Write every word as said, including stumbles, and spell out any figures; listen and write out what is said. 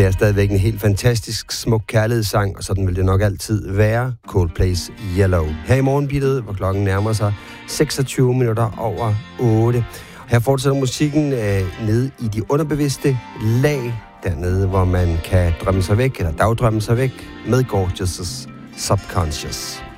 Det er stadigvæk en helt fantastisk smuk kærlighedssang, og sådan vil det nok altid være. Coldplay's Yellow. Her i morgenbittet, hvor klokken nærmer sig seksogtyve minutter over otte. Her fortsætter musikken øh, nede i de underbevidste lag, dernede, hvor man kan drømme sig væk, eller dagdrømme sig væk, med Gorgeous' Subconscious.